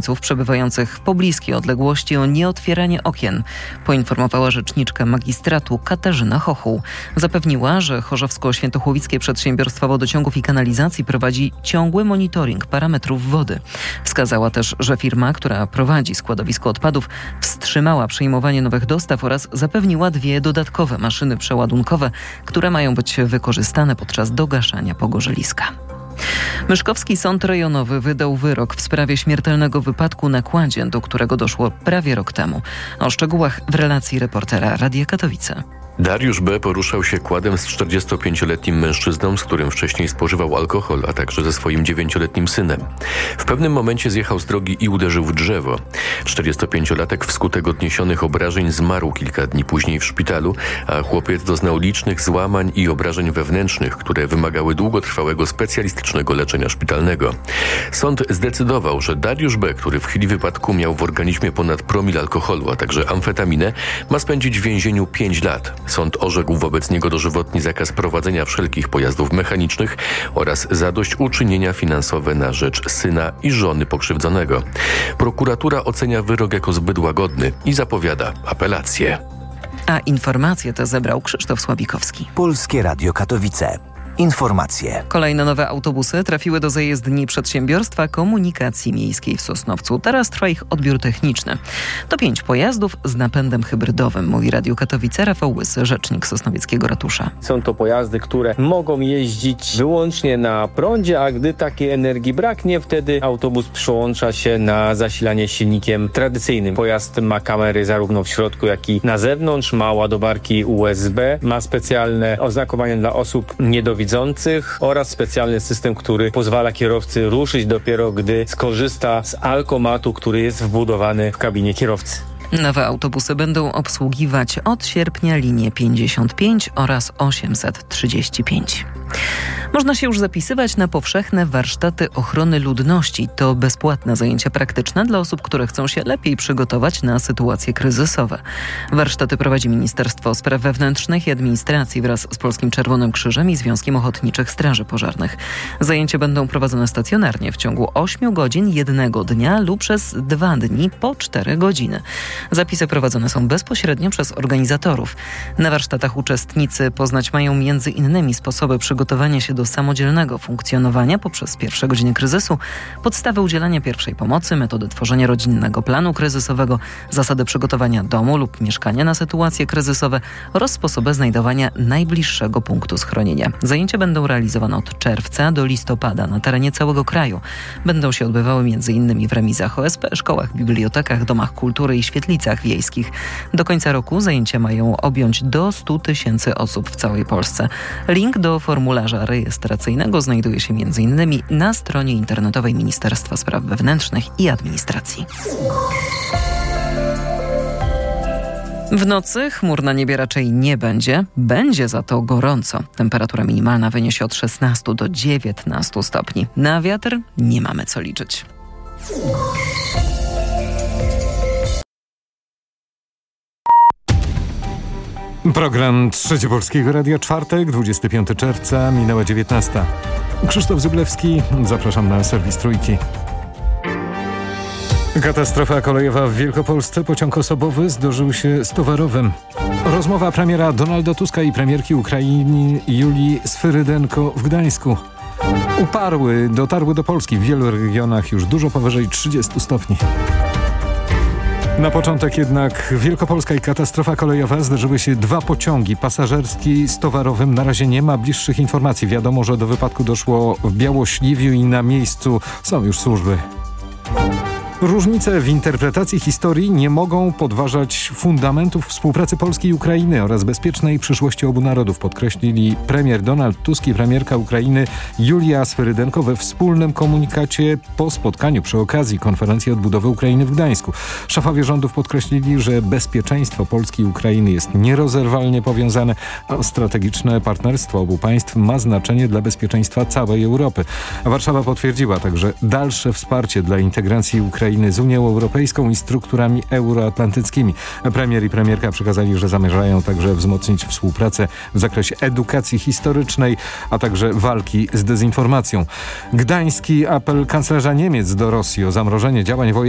mieszkańców przebywających w pobliskiej odległości o nieotwieranie okien, poinformowała rzeczniczka magistratu Katarzyna Chochuł. Zapewniła, że Chorzowsko-Świętochłowickie Przedsiębiorstwo Wodociągów i Kanalizacji prowadzi ciągły monitoring parametrów wody. Wskazała też, że firma, która prowadzi składowisko odpadów, wstrzymała przyjmowanie nowych dostaw oraz zapewniła 2 dodatkowe maszyny przeładunkowe, które mają być wykorzystane podczas dogaszania pogorzeliska. Myszkowski Sąd Rejonowy wydał wyrok w sprawie śmiertelnego wypadku na kładzie, do którego doszło prawie rok temu. O szczegółach w relacji reportera Radia Katowice. Dariusz B. poruszał się kładem z 45-letnim mężczyzną, z którym wcześniej spożywał alkohol, a także ze swoim 9-letnim synem. W pewnym momencie zjechał z drogi i uderzył w drzewo. 45-latek wskutek odniesionych obrażeń zmarł kilka dni później w szpitalu, a chłopiec doznał licznych złamań i obrażeń wewnętrznych, które wymagały długotrwałego specjalistycznego leczenia szpitalnego. Sąd zdecydował, że Dariusz B., który w chwili wypadku miał w organizmie ponad promil alkoholu, a także amfetaminę, ma spędzić w więzieniu 5 lat. Sąd orzekł wobec niego dożywotni zakaz prowadzenia wszelkich pojazdów mechanicznych oraz zadośćuczynienia finansowe na rzecz syna i żony pokrzywdzonego. Prokuratura ocenia wyrok jako zbyt łagodny i zapowiada apelację. A informacje te zebrał Krzysztof Słabikowski. Polskie Radio Katowice. Informacje. Kolejne nowe autobusy trafiły do zajezdni Przedsiębiorstwa Komunikacji Miejskiej w Sosnowcu. Teraz trwa ich odbiór techniczny. To 5 pojazdów z napędem hybrydowym, mówi Radiu Katowice Rafał Łysy, rzecznik sosnowieckiego ratusza. Są to pojazdy, które mogą jeździć wyłącznie na prądzie, a gdy takiej energii braknie, wtedy autobus przełącza się na zasilanie silnikiem tradycyjnym. Pojazd ma kamery zarówno w środku, jak i na zewnątrz, ma ładowarki USB, ma specjalne oznakowanie dla osób niedowidzących oraz specjalny system, który pozwala kierowcy ruszyć dopiero gdy skorzysta z alkomatu, który jest wbudowany w kabinie kierowcy. Nowe autobusy będą obsługiwać od sierpnia linie 55 oraz 835. Można się już zapisywać na powszechne warsztaty ochrony ludności. To bezpłatne zajęcia praktyczne dla osób, które chcą się lepiej przygotować na sytuacje kryzysowe. Warsztaty prowadzi Ministerstwo Spraw Wewnętrznych i Administracji wraz z Polskim Czerwonym Krzyżem i Związkiem Ochotniczych Straży Pożarnych. Zajęcia będą prowadzone stacjonarnie w ciągu 8 godzin jednego dnia lub przez 2 dni po 4 godziny. Zapisy prowadzone są bezpośrednio przez organizatorów. Na warsztatach uczestnicy poznać mają m.in. sposoby przygotowania się do samodzielnego funkcjonowania poprzez pierwsze godziny kryzysu, podstawy udzielania pierwszej pomocy, metody tworzenia rodzinnego planu kryzysowego, zasady przygotowania domu lub mieszkania na sytuacje kryzysowe oraz sposoby znajdowania najbliższego punktu schronienia. Zajęcia będą realizowane od czerwca do listopada na terenie całego kraju. Będą się odbywały m.in. w remizach OSP, szkołach, bibliotekach, domach kultury i świetlicach wiejskich. Do końca roku zajęcia mają objąć do 100 000 osób w całej Polsce. Link do formularza rejestracyjnego znajduje się m.in. na stronie internetowej Ministerstwa Spraw Wewnętrznych i Administracji. W nocy chmur na niebie raczej nie będzie. Będzie za to gorąco. Temperatura minimalna wyniesie od 16 do 19 stopni. Na wiatr nie mamy co liczyć. Program Trzecie Polskiego Radia, czwartek, 25 czerwca, minęła 19. Krzysztof Zyblewski, zapraszam na serwis Trójki. Katastrofa kolejowa w Wielkopolsce. Pociąg osobowy zderzył się z towarowym. Rozmowa premiera Donalda Tuska i premierki Ukrainy Julii Swyrydenko w Gdańsku. Dotarły do Polski w wielu regionach już dużo powyżej 30 stopni. Na początek jednak Wielkopolska i katastrofa kolejowa. Zderzyły się 2 pociągi, pasażerski z towarowym. Na razie nie ma bliższych informacji. Wiadomo, że do wypadku doszło w Białośliwiu i na miejscu są już służby. Różnice w interpretacji historii nie mogą podważać fundamentów współpracy Polski i Ukrainy oraz bezpiecznej przyszłości obu narodów, podkreślili premier Donald Tusk i premierka Ukrainy Julia Swyrydenko we wspólnym komunikacie po spotkaniu przy okazji konferencji odbudowy Ukrainy w Gdańsku. Szefowie rządów podkreślili, że bezpieczeństwo Polski i Ukrainy jest nierozerwalnie powiązane, a strategiczne partnerstwo obu państw ma znaczenie dla bezpieczeństwa całej Europy. Warszawa potwierdziła także dalsze wsparcie dla integracji Ukrainy z Unią Europejską i strukturami euroatlantyckimi. Premier i premierka przekazali, że zamierzają także wzmocnić współpracę w zakresie edukacji historycznej, a także walki z dezinformacją. Gdański apel kanclerza Niemiec do Rosji o zamrożenie działań wojennych